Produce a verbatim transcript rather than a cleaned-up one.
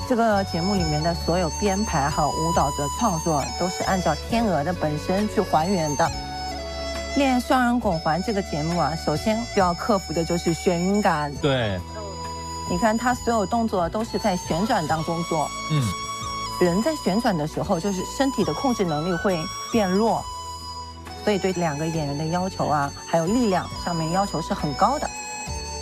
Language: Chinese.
这个节目里面的所有编排和舞蹈的创作都是按照天鹅的本身去还原的。练双人拱环这个节目啊，首先就要克服的就是眩晕感。 对， 你看他所有动作都是在旋转当中做， 嗯， 人在旋转的时候，就是身体的控制能力会变弱，所以对两个演员的要求啊，还有力量上面要求是很高的。